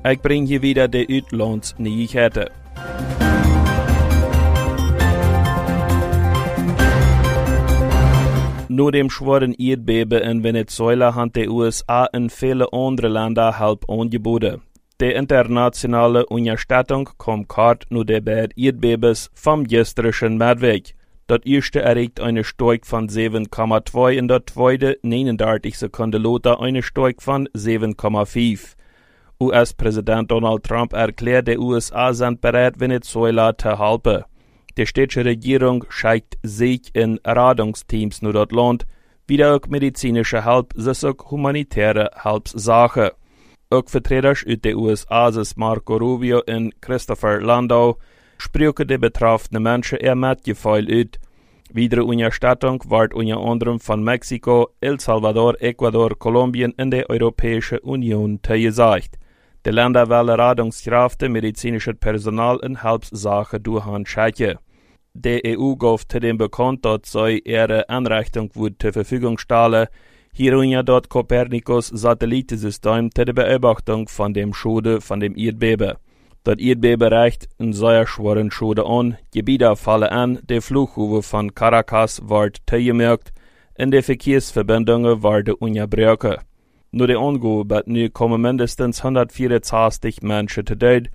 Ik breng je wieder de Uitlandsnyheiten. Nur dem schweren Erdbeben in Venezuela hat die USA in viele andere Länder Hilfe angeboten. Die internationale Unterstützung kommt kort nur der Erdbebens vom gestrigen Mittwoch. Das erste erregt eine Stärke von 7,2 und das zweite 39 Sekunden later eine Stärke von 7,5. US-Präsident Donald Trump erklärt, die USA sind bereit, Venezuela zu helfen. Die städtische Regierung schickt sich in Rettungsteams nur das Land, wieder auch medizinische Hilfe, sowie auch humanitäre Hilfssachen. Auch Vertreter aus den USA, Marco Rubio und Christopher Landau, sprachen die betroffenen Menschen ihr Mitgefühl aus. Weitere Unterstützung wird unter anderem von Mexiko, El Salvador, Ecuador, Kolumbien und der Europäischen Union zugesagt. Die Länder wollen Rettungskräfte, medizinisches Personal und Hilfssachen durchschicken. Die EU gab zudem bekannt, dass sie ihre Einrichtung zur Verfügung stellen, hierunter das Copernicus-Satellitensystem zur Beobachtung von dem Schade von dem Erdbeben. Das Erdbeben reicht einen sehr schweren Schade an, Gebiete fallen an, der Flughafen von Caracas wird zugemerkt und die Verkehrsverbindungen werden unterbrochen. Nur die Angaben kommen mindestens 164 Menschen zu Tod,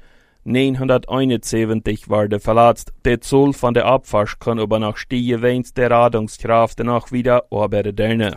971 werden verletzt. Die Zahl von der Opfer kann aber noch steigen, wenn die Rettungskräfte noch wieder arbeiten.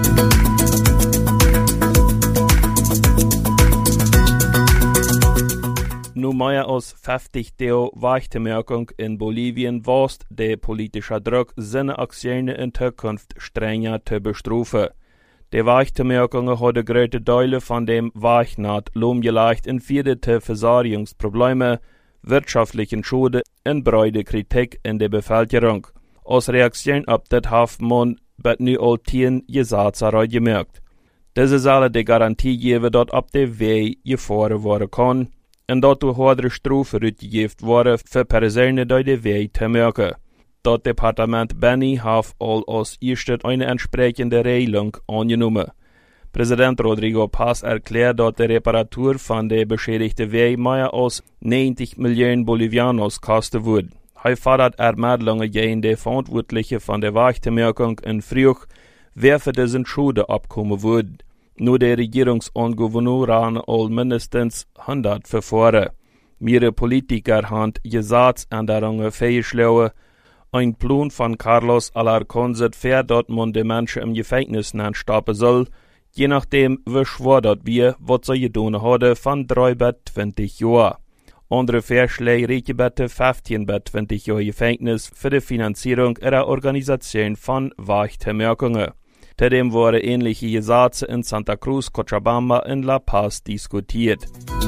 Nur mehr als 50 Tage Weichmerkung in Bolivien was der politische Druck, seine Aktionen in Zukunft strenger zu bestrafen. Die Weichmerkungen haben große Teile von dem Weichnat lahmgelegt und führte Versorgungsprobleme, wirtschaftlichen Schäden und breite Kritik in der Bevölkerung. Als Reaktion auf das hat man bei nu all 10 Gesetze gemerkt. Diese sollen die Garantie geben, dass auf der Weg gefahren werden kann und dass durch harte Strafen ausgegeben werden für Personen, die den Weg zu merken. Das Departement Benny hat als erstes eine entsprechende Regelung angenommen. Präsident Rodrigo Paz erklärt, dass die Reparatur von der beschädigten Weg mehr als 90 Millionen Bolivianos kosten wird. Er fordert Ermittlungen gegen die Verantwortlichen von der Weichmerkung in Früh, wer für diesen Schaden abkommen wird. Nur die Regierungsangewohner haben all mindestens 100 Verfahren. Mehrere Politiker haben Gesetzänderungen vorgeschlagen. Ein Plan von Carlos Alarcón sieht vor, dass man die Menschen im Gefängnis stoppen soll, je nachdem, wie schwer das wir, was sie getan haben, von 3 bis 20 Jahren. Andere Vorschläge reichen bis 15 bis 20 Jahre Gefängnis für die Finanzierung ihrer Organisation von Weichmerkungen. Zudem wurden ähnliche Gesetze in Santa Cruz, Cochabamba und La Paz diskutiert.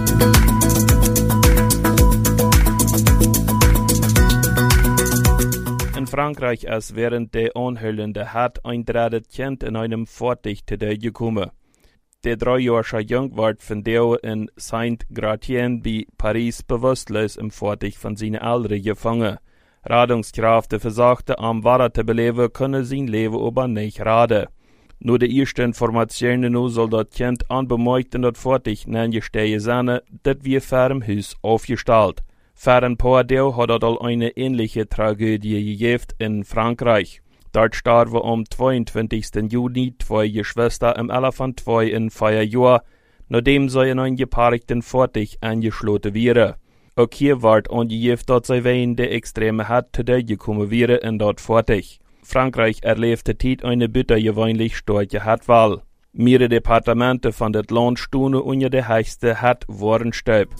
In Frankreich ist während der anhellenden Hart ein drittes Kind in einem Fahrzeug gekommen. Der 3-jährige Junge wird von der in Saint-Gratien bei Paris bewusstlos im Fahrzeug von seinen Eltern gefangen. Rettungskräfte versagten, am Wasser zu beleben, können sein Leben aber nicht retten. Nur die ersten Informationen nur soll das Kind unbemerkt in das Fahrzeug neingestehen sein, das wir vor dem Haus aufgestellt. Vor ein paar Tagen hat es eine ähnliche Tragödie gegeben in Frankreich. Dort starben am 22. Juni 2 Geschwister im Alter von 2 und 4 Jahren, nachdem sie in ein geparkten Fahrzeug eingeschlossen wären. Auch hier wird angegeben, dass sie wegen der extremen Hitze gekommen wären in das Fahrzeug. Frankreich erlebte Zeit eine bittergewöhnlich starke Hitzewelle. Mehrere Departemente von das Land stehen unter der höchsten Hitzewarnstab.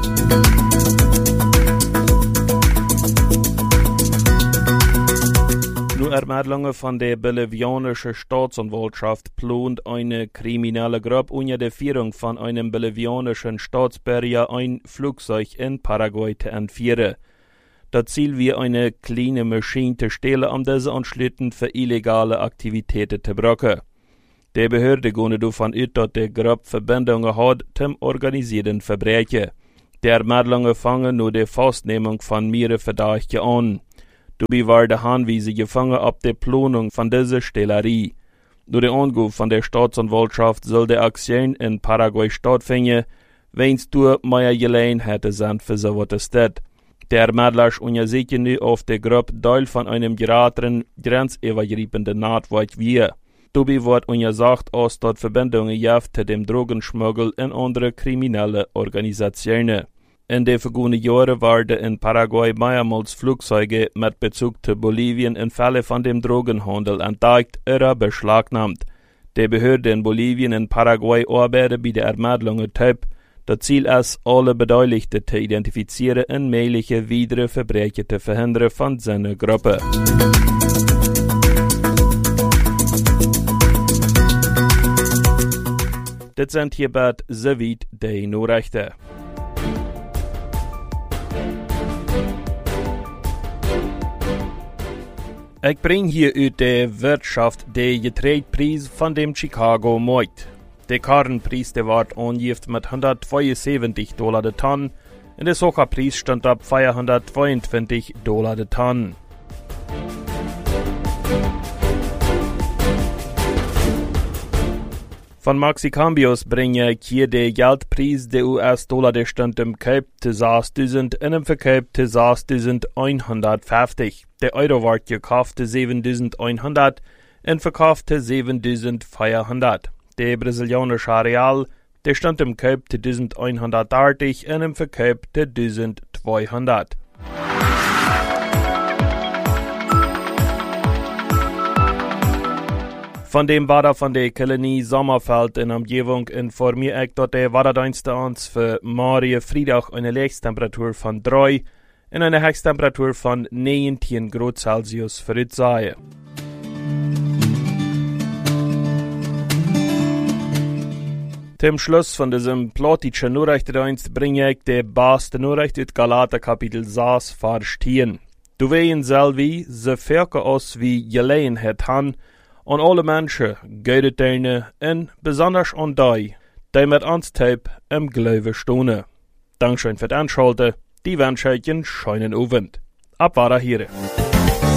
Nur Ermittlungen von der bolivianischen Staatsanwaltschaft plant eine kriminelle Gruppe unter der Führung von einem bolivianischen Staatsbürger ein Flugzeug in Paraguay zu entführen. Das Ziel war eine kleine Maschine zu stehlen, um diese anschließend für illegale Aktivitäten zu brauchen. Die Behörde gehen davon aus, dass die Gruppe Verbindungen hat zum organisierten Verbrechen. Die Ermittlungen fangen nur die Festnehmung von mehreren Verdächtigen an. Dabei werden Hinweise gefangen auf die Planung von dieser Stehlerei. Durch die Angabe von der Staatsanwaltschaft soll die Aktion in Paraguay stattfinden, wenn's du mehr gelein hätte sind für so was das. Der Mädels untersucht nu auf der Gruppe Teil von einem geratenen, grenzübergreifenden Nahtweit wie. Dabei wird untersucht, aus dort Verbindungen gibt zu dem Drogenschmuggel in andere kriminelle Organisationen. In den vergangenen Jahren werden in Paraguay mehrmals Flugzeuge mit Bezug zu Bolivien in Fällen von dem Drogenhandel entdeckt oder beschlagnahmt. Die Behörden in Bolivien und Paraguay arbeiten bei der Ermittlungen Typ. Das Ziel ist, alle Beteiligten zu identifizieren und mögliche weitere Verbrechen zu verhindern von seiner Gruppe. Das sind hierbei soweit die Nachrichten. Ich bringe hier aus der Wirtschaft den Getreidepreis von dem Chicago Markt. Der Kornpreis der wird angegeben mit $172 der Tonne und der Zuckerpreis stand ab $422 der Tonne. Von Maxicambios bringe ich hier den Geldpreis der US-Dollar, der stand im Kauf zu 6.000 und im Verkauf zu 6.150. Der Euro wird gekauft zu 7.100 und verkauft zu 7.400. Der brasilianische Real, der stand im Kauf zu 1.130 und im Verkauf zu 1.200. Von dem Wetter von der Kolonie Sommerfeld in Umgebung informiere ich, dass der Wetterdienst uns für morgen Freitag eine Höchsttemperatur von 3 und eine Höchsttemperatur von 19 Grad Celsius voraussehen. Zum Schluss von diesem plotischen Nachrichtendienst bringe ich die beste Nachricht aus Galater Kapitel 6, Vers 10. Du wehen selvi, ze verke aus wie Gelegenheit han, an alle Menschen geht deine und besonders an die mit uns Tape im Glaube stehen. Dankeschön für das Einschalten, die wünsche ich einen schönen Abend. Ab weiter hier.